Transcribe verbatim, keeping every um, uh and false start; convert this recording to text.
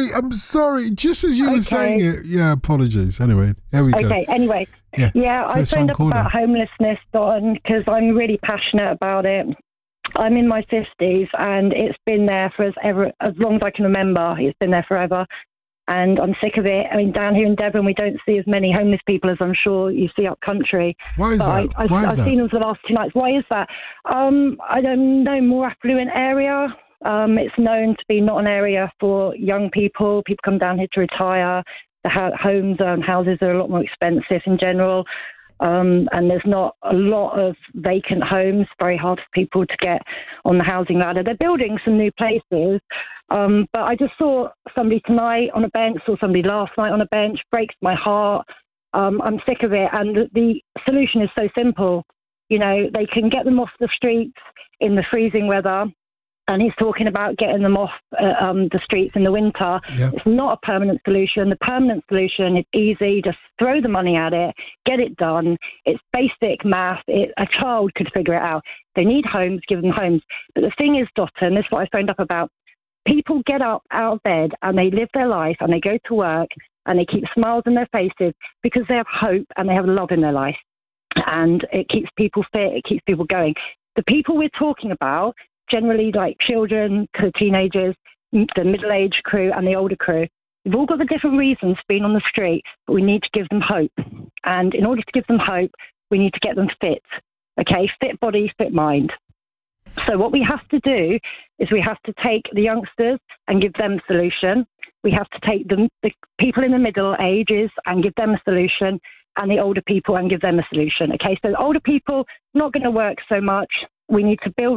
sorry. I'm sorry. Just as you Okay. were saying it. Yeah, apologies. Anyway, here we go. Okay, anyway. Yeah, Yeah, I First phoned One up Corner. about homelessness, Don, because I'm really passionate about it. I'm in my fifties, and it's been there for as, ever, as long as I can remember. It's been there forever, and I'm sick of it. I mean, down here in Devon, we don't see as many homeless people as I'm sure you see up country. Why is but that? I, I, Why is I've that? seen them for the last two nights. Why is that? Um, I don't know, more affluent area. Um, it's known to be not an area for young people. People come down here to retire. The ho- homes and houses are a lot more expensive in general. Um, and there's not a lot of vacant homes. Very hard for people to get on the housing ladder. They're building some new places. Um, but I just saw somebody tonight on a bench, saw somebody last night on a bench. Breaks my heart. Um, I'm sick of it. And the, the solution is so simple. You know, they can get them off the streets in the freezing weather. And he's talking about getting them off uh, um, the streets in the winter. Yep. It's not a permanent solution. The permanent solution is easy. Just throw the money at it, get it done. It's basic math. It, a child could figure it out. They need homes, give them homes. But the thing is, Dotton, this is what I phoned up about. People get up out of bed and they live their life and they go to work and they keep smiles on their faces because they have hope and they have love in their life. And it keeps people fit. It keeps people going. The people we're talking about, generally like children to teenagers, the middle-aged crew and the older crew. We've all got the different reasons for being on the street, but we need to give them hope. And in order to give them hope, we need to get them fit. Okay, fit body, fit mind. So what we have to do is we have to take the youngsters and give them a solution. We have to take them, the people in the middle ages and give them a solution, and the older people and give them a solution. Okay, so the older people, not going to work so much. We need to build